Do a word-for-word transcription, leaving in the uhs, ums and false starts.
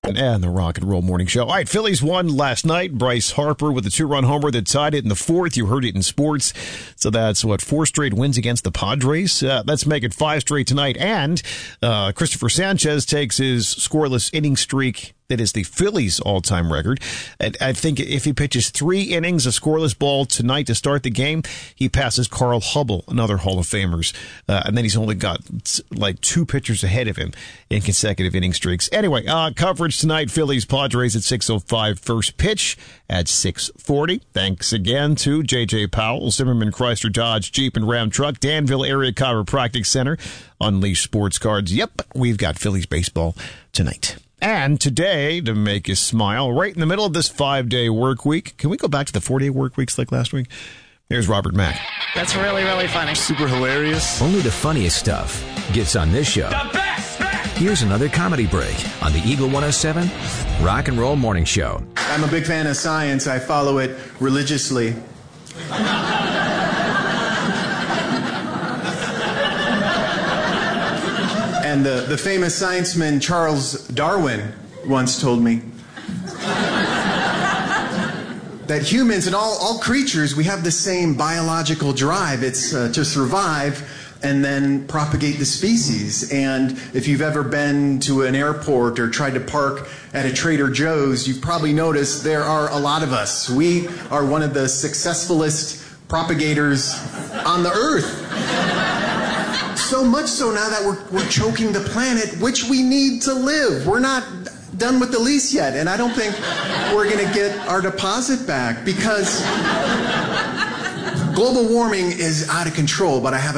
And the Rock and Roll Morning Show. All right, Phillies won last night. Bryce Harper with a two-run homer that tied it in the fourth. You heard it in sports. So that's, what, four straight wins against the Padres? Uh, let's make it five straight tonight. And uh, Christopher Sanchez takes his scoreless inning streak. That is the Phillies' all-time record. And I think if he pitches three innings of scoreless ball tonight to start the game, he passes Carl Hubble, another Hall of Famers. Uh, and then he's only got like two pitchers ahead of him in consecutive inning streaks. Anyway, uh, coverage tonight, Phillies Padres at six oh five, first pitch at six forty. Thanks again to J J Powell, Zimmerman Chrysler Dodge Jeep and Ram Truck, Danville Area Chiropractic Center, Unleashed Sports Cards. Yep, we've got Phillies baseball tonight. And today, to make you smile, right in the middle of this five-day work week, can we go back to the four-day work weeks like last week? Here's Robert Mack. That's really, really funny. Super hilarious. Only the funniest stuff gets on this show. The best, best. Here's another comedy break on the Eagle one oh seven Rock and Roll Morning Show. I'm a big fan of science. I follow it religiously. And the, the famous scienceman Charles Darwin once told me that humans and all, all creatures, we have the same biological drive. It's uh, to survive and then propagate the species. And if you've ever been to an airport or tried to park at a Trader Joe's, you've probably noticed there are a lot of us. We are one of the successfulest propagators on the earth. So much so now that we're, we're choking the planet, which we need to live. We're not done with the lease yet, and I don't think we're going to get our deposit back because global warming is out of control, but I have